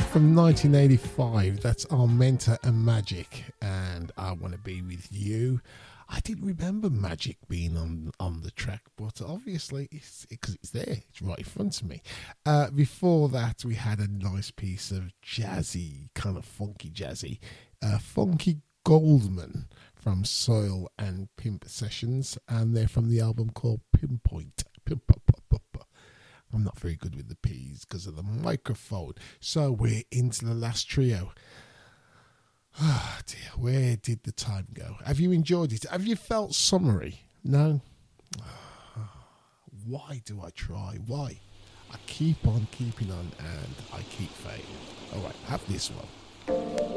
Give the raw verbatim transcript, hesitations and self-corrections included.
from nineteen eighty-five. That's Armenta and Magic, and I Want to Be With You. I didn't remember Magic being on on the track, but obviously it's because it's there, it's right in front of me. Uh, before that, we had a nice piece of jazzy, kind of funky jazzy, uh, Funky Goldman from Soil and Pimp Sessions, and they're from the album called Pinpoint. Pimp, pop, pop, pop, pop. I'm not very good with the P's because of the microphone. So we're into the last trio. Oh dear, where did the time go? Have you enjoyed it? Have you felt summery? No? Why do I try? Why? I keep on keeping on and I keep failing. All right, have this one.